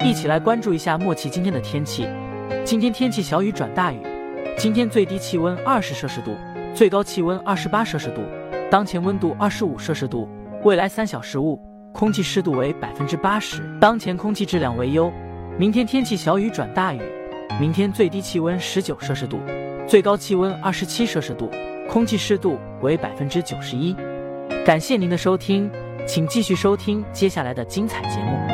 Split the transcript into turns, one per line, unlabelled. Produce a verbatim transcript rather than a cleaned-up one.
一起来关注一下默契今天的天气。今天天气小雨转大雨，今天最低气温二十摄氏度，最高气温二十八摄氏度，当前温度二十五摄氏度，未来三小时雾，空气湿度为百分之八十，当前空气质量为优。明天天气小雨转大雨，明天最低气温十九摄氏度，最高气温二十七摄氏度，空气湿度为百分之九十一。感谢您的收听，请继续收听接下来的精彩节目。